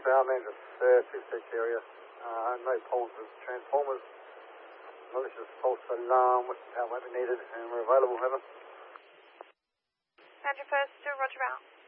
power measures, 2-6 area. No transformers. Malicious false alarm with power might be needed, and we're available, over. Andrew First, Roger out.